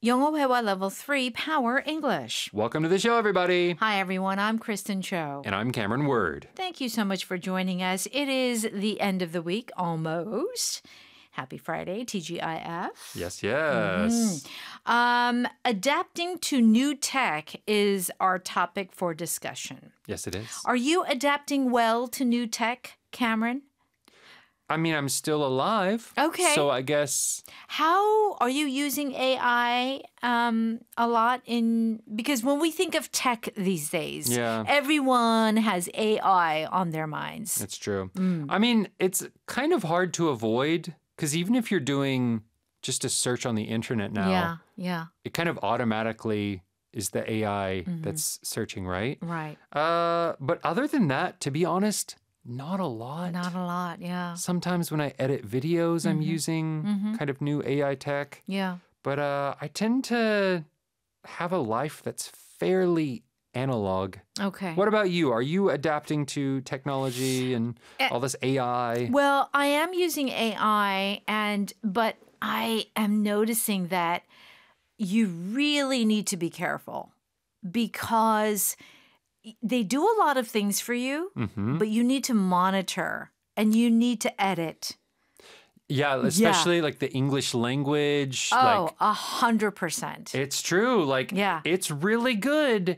영어 회화 Level 3 Power English. Welcome to the show, everybody. Hi, everyone. I'm Kristen Cho. And I'm Cameron Word. Thank you so much for joining us. It is the end of the week, almost. Happy Friday, TGIF. Yes. Adapting to new tech is our topic for discussion. Yes, it is. Are you adapting well to new tech, Cameron? I mean, I'm still alive. Okay. So I guess... How are you using AI a lot because when we think of tech these days, everyone has AI on their minds. That's true. I mean, it's kind of hard to avoid because even if you're doing just a search on the internet now, it kind of automatically is the AI that's searching, right? Right. But other than that, to be honest, not a lot. Not a lot, yeah. Sometimes when I edit videos, I'm using kind of new AI tech. Yeah. But I tend to have a life that's fairly analog. Okay. What about you? Are you adapting to technology and all this AI? Well, I am using AI, but I am noticing that you really need to be careful because they do a lot of things for you, but you need to monitor and you need to edit. Yeah, especially like the English language. Oh, 100%. It's true. It's really good.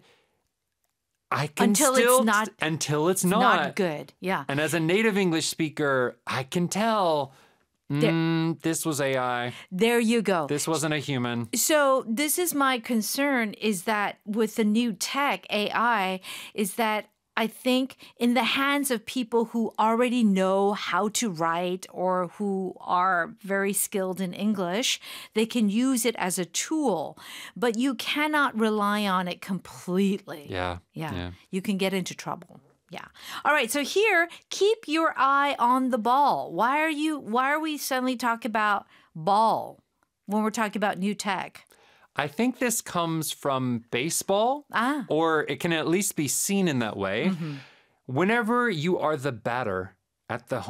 Until it's not good. Yeah. And as a native English speaker, I can tell this was AI. There you go. This wasn't a human. So this is my concern is that with the new tech, AI, is that I think in the hands of people who already know how to write or who are very skilled in English, they can use it as a tool, but you cannot rely on it completely. Yeah. You can get into trouble. Yeah. All right. So here, keep your eye on the ball. Why are we suddenly talking about ball when we're talking about new tech? I think this comes from baseball, or it can at least be seen in that way. Whenever you are the batter at the